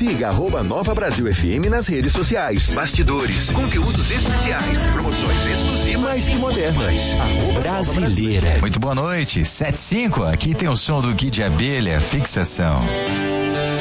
Siga @Nova Brasil FM nas redes sociais. Bastidores, conteúdos especiais, promoções exclusivas. Mais que modernas. Brasileira. Muito boa noite, 7:05. Aqui tem o som do Kid Abelha, Fixação.